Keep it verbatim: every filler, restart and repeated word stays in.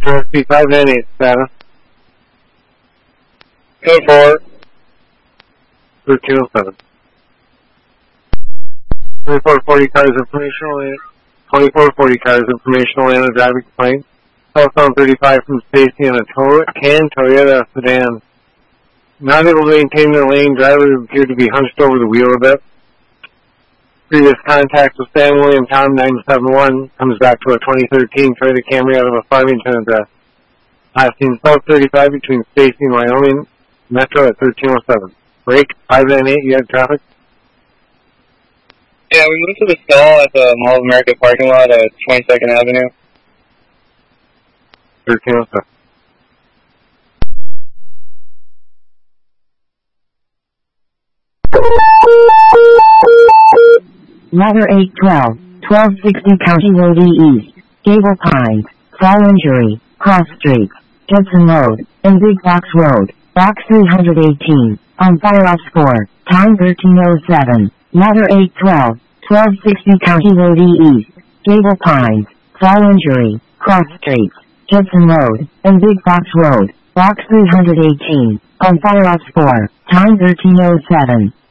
Directly five nine eight status. Code four. thirteen oh seven. twenty-four forty cars informational, twenty-four forty cars informational and a driving complaint. Southbound thirty-five from Stacy in a to- tan Toyota sedan. Not able to maintain their lane, driver appeared to be hunched over the wheel a bit. Previous contact with San William Tom nine seven one comes back to a twenty thirteen Toyota Camry out of a Farmington address. Last seen South thirty-five between Stacy and Wyoming, Metro at thirteen oh seven. Break, five nine eight, you have traffic? Yeah, we moved to the stall at the Mall of America parking lot at twenty-second Avenue. thirteen oh seven. Ladder eight twelve, twelve sixty County Road E East, Gable Pines, Fall Injury, Cross Street, Judson Road, and Big Box Road, Box three eighteen, on fire off score, time thirteen oh seven, Ladder eight twelve, twelve sixty County Road E East, Gable Pines, Fall Injury, Cross Street, Judson Road, and Big Box Road, Box three eighteen, on fire off score, time thirteen oh seven.